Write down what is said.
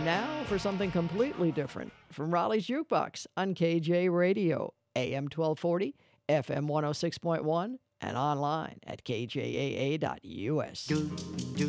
now for something completely different from Raleigh's Jukebox on KJ Radio, AM 1240, FM 106.1, and online at kjaa.us.